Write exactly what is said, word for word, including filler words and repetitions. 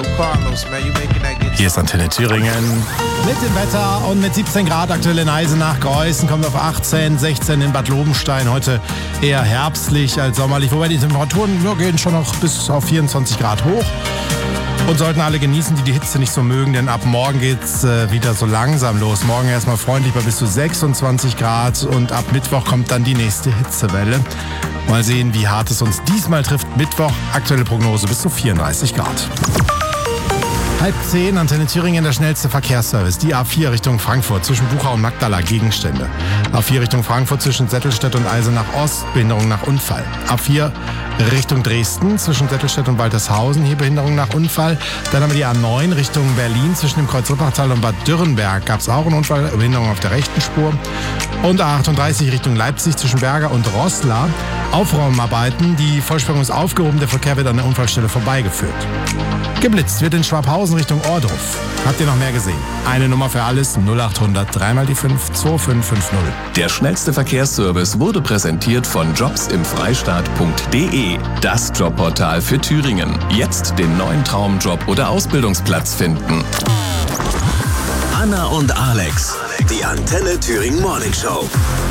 Hier ist Antenne Thüringen. Mit dem Wetter und mit siebzehn Grad aktuell in Eisenach. Greußen kommt auf achtzehn, sechzehn in Bad Lobenstein. Heute eher herbstlich als sommerlich, wobei die Temperaturen nur gehen schon noch bis auf vierundzwanzig Grad hoch. Und sollten alle genießen, die die Hitze nicht so mögen, denn ab morgen geht's äh, wieder so langsam los. Morgen erstmal freundlich bei bis zu sechsundzwanzig Grad und ab Mittwoch kommt dann die nächste Hitzewelle. Mal sehen, wie hart es uns diesmal trifft. Mittwoch, aktuelle Prognose bis zu vierunddreißig Grad. Halb zehn, Antenne Thüringen, der schnellste Verkehrsservice. Die A vier Richtung Frankfurt zwischen Buchau und Magdala, Gegenstände. A vier Richtung Frankfurt zwischen Settelstedt und Eisenach Ost, Behinderung nach Unfall. A vier Richtung Dresden zwischen Settelstedt und Waltershausen, hier Behinderung nach Unfall. Dann haben wir die A neun Richtung Berlin zwischen dem Kreuz Rippachtal und Bad Dürrenberg. Gab es auch einen Unfall, Behinderung auf der rechten Spur. Und A achtunddreißig Richtung Leipzig zwischen Berger und Roßla. Aufräumarbeiten, die Vollsperrung ist aufgehoben, der Verkehr wird an der Unfallstelle vorbeigeführt. Geblitzt wird in Schwabhausen Richtung Ohrdruf. Habt ihr noch mehr gesehen? Eine Nummer für alles, null achthundert, drei mal die fünf, zwei fünf fünf null. Der schnellste Verkehrsservice wurde präsentiert von jobs im freistaat punkt de, das Jobportal für Thüringen. Jetzt den neuen Traumjob oder Ausbildungsplatz finden. Anna und Alex, die Antenne Thüringen Morning Show.